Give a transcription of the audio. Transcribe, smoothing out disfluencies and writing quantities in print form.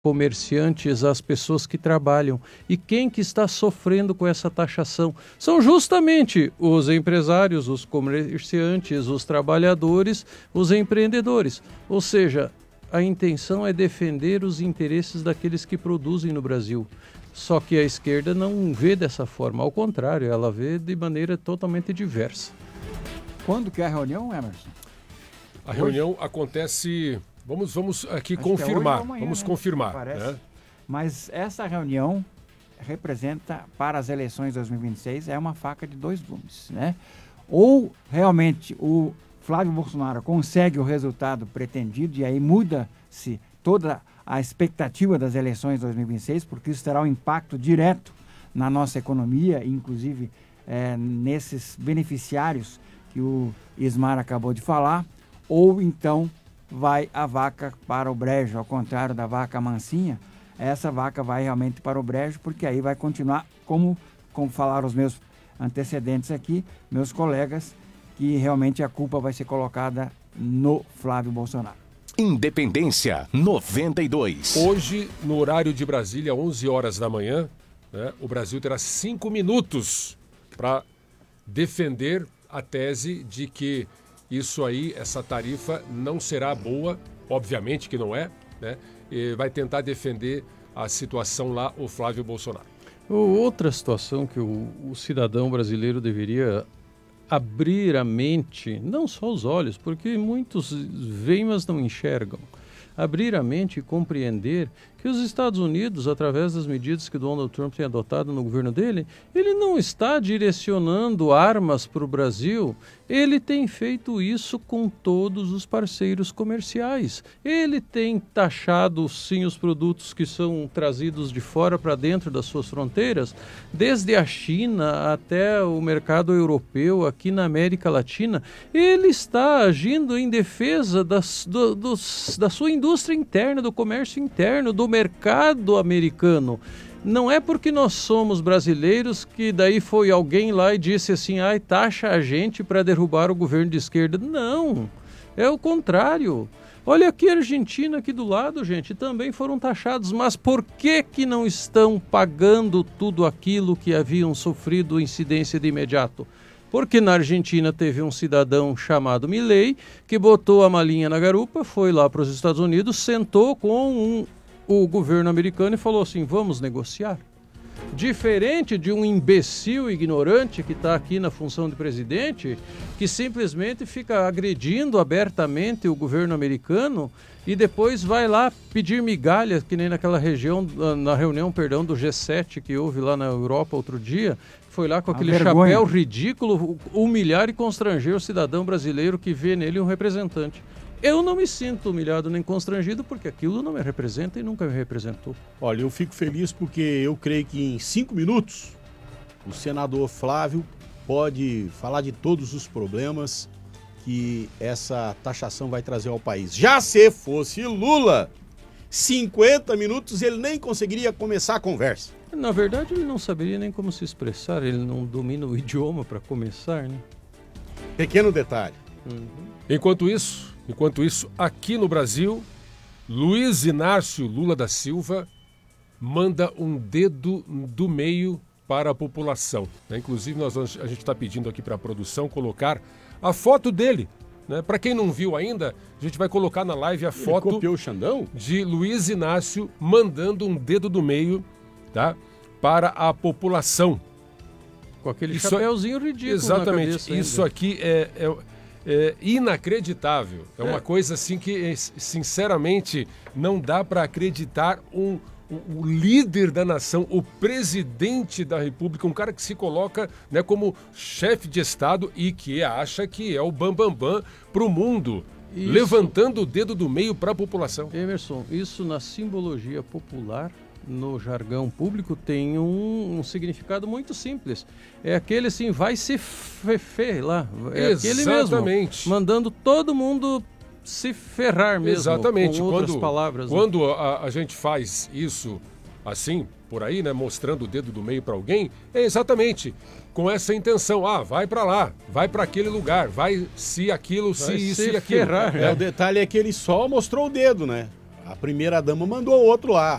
comerciantes, as pessoas que trabalham. E quem que está sofrendo com essa taxação? São justamente os empresários, os comerciantes, os trabalhadores, os empreendedores. Ou seja, a intenção é defender os interesses daqueles que produzem no Brasil. Só que a esquerda não vê dessa forma, ao contrário, ela vê de maneira totalmente diversa. Quando que é a reunião, Emerson? A reunião acontece... Vamos aqui Acho confirmar. Que é hoje ou amanhã, vamos né? confirmar. Parece. Né? Mas essa reunião representa, para as eleições de 2026, é uma faca de dois gumes, né? Ou realmente o Flávio Bolsonaro consegue o resultado pretendido e aí muda-se toda a expectativa das eleições de 2026, porque isso terá um impacto direto na nossa economia, inclusive nesses beneficiários que o Ismar acabou de falar, ou então vai a vaca para o brejo, ao contrário da vaca mansinha, essa vaca vai realmente para o brejo, porque aí vai continuar, como falaram os meus antecedentes aqui, meus colegas, que realmente a culpa vai ser colocada no Flávio Bolsonaro. Independência 92. Hoje, no horário de Brasília, 11 horas da manhã, né, o Brasil terá 5 minutos para defender a tese de que isso aí, essa tarifa não será boa, obviamente que não é, né? E vai tentar defender a situação lá, o Flávio Bolsonaro. Outra situação que o cidadão brasileiro deveria abrir a mente, não só os olhos, porque muitos veem, mas não enxergam. Abrir a mente e compreender que os Estados Unidos, através das medidas que Donald Trump tem adotado no governo dele, ele não está direcionando armas para o Brasil, ele tem feito isso com todos os parceiros comerciais. Ele tem taxado, sim, os produtos que são trazidos de fora para dentro das suas fronteiras, desde a China até o mercado europeu, aqui na América Latina. Ele está agindo em defesa da sua indústria interna, do comércio interno, do mercado americano. Não é porque nós somos brasileiros que daí foi alguém lá e disse assim, taxa a gente para derrubar o governo de esquerda. Não, é o contrário. Olha aqui a Argentina aqui do lado, gente, também foram taxados, mas por que não estão pagando tudo aquilo que haviam sofrido incidência de imediato? Porque na Argentina teve um cidadão chamado Milei que botou a malinha na garupa, foi lá para os Estados Unidos, sentou com o governo americano e falou assim, vamos negociar. Diferente de um imbecil ignorante que está aqui na função de presidente, que simplesmente fica agredindo abertamente o governo americano e depois vai lá pedir migalhas, que nem na reunião do G7 que houve lá na Europa outro dia, foi lá com aquele chapéu ridículo, humilhar e constranger o cidadão brasileiro que vê nele um representante. Eu não me sinto humilhado nem constrangido porque aquilo não me representa e nunca me representou. Olha, eu fico feliz porque eu creio que em 5 minutos o senador Flávio pode falar de todos os problemas que essa taxação vai trazer ao país. Já se fosse Lula, 50 minutos ele nem conseguiria começar a conversa. Na verdade, ele não saberia nem como se expressar, ele não domina o idioma para começar, né? Pequeno detalhe. Enquanto isso, aqui no Brasil, Luiz Inácio Lula da Silva manda um dedo do meio para a população. Inclusive, a gente está pedindo aqui para a produção colocar a foto dele. Para quem não viu ainda, a gente vai colocar na live a foto copiou o Xandão? De Luiz Inácio mandando um dedo do meio, tá, para a população. Com aquele chapéuzinho ridículo. Exatamente. Na cabeça Isso aqui é inacreditável. É uma coisa assim que, sinceramente, não dá para acreditar o líder da nação, o presidente da República, um cara que se coloca, né, como chefe de Estado e que acha que é o bambambam para o mundo, levantando o dedo do meio para a população. Emerson, isso na simbologia popular, no jargão público, tem um significado muito simples. É aquele assim, vai se lá. É aquele mesmo, mandando todo mundo se ferrar mesmo. Exatamente. Com outras palavras. Quando a gente faz isso assim, por aí, né, mostrando o dedo do meio para alguém, é exatamente com essa intenção. Vai para lá, vai para aquele lugar, vai se aquilo, se isso e aquilo. Ferrar, O detalhe é que ele só mostrou o dedo, né? A primeira-dama mandou outro lá.